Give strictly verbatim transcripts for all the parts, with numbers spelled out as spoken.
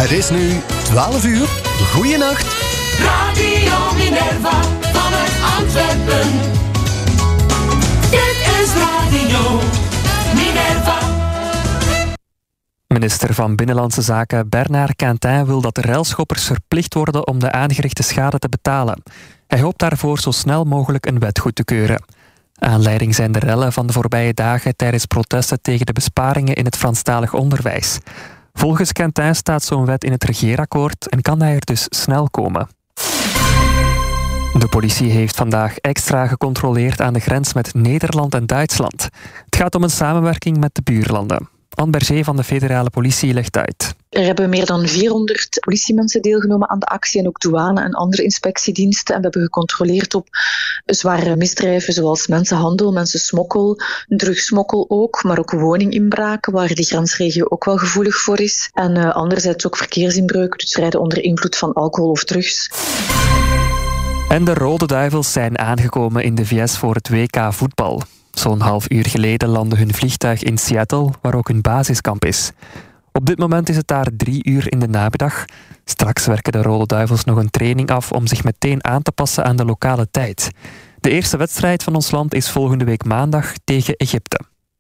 Het is nu twaalf uur. Goeienacht. Radio Minerva vanuit Antwerpen. Dit is Radio Minerva. Minister van Binnenlandse Zaken Bernard Quintin wil dat de railschoppers verplicht worden om de aangerichte schade te betalen. Hij hoopt daarvoor zo snel mogelijk een wet goed te keuren. Aanleiding zijn de rellen van de voorbije dagen tijdens protesten tegen de besparingen in het Franstalig onderwijs. Volgens Quintin staat zo'n wet in het regeerakkoord en kan hij er dus snel komen. De politie heeft vandaag extra gecontroleerd aan de grens met Nederland en Duitsland. Het gaat om een samenwerking met de buurlanden. Anne Berger van de federale politie legt uit. Er hebben meer dan vierhonderd politiemensen deelgenomen aan de actie en ook douane en andere inspectiediensten. En we hebben gecontroleerd op zware misdrijven zoals mensenhandel, mensensmokkel, drugsmokkel ook, maar ook woninginbraken, waar de grensregio ook wel gevoelig voor is. En uh, anderzijds ook verkeersinbreuk, dus rijden onder invloed van alcohol of drugs. En de Rode Duivels zijn aangekomen in de V S voor het W K voetbal. Zo'n half uur geleden landde hun vliegtuig in Seattle, waar ook hun basiskamp is. Op dit moment is het daar drie uur in de namiddag. Straks werken de Rode Duivels nog een training af om zich meteen aan te passen aan de lokale tijd. De eerste wedstrijd van ons land is volgende week maandag tegen Egypte.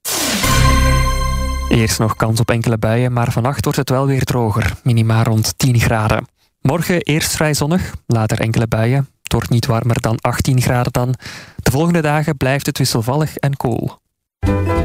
Eerst nog kans op enkele buien, maar vannacht wordt het wel weer droger. Minima rond tien graden. Morgen eerst vrij zonnig, later enkele buien. Het wordt niet warmer dan achttien graden dan. De volgende dagen blijft het wisselvallig en koel.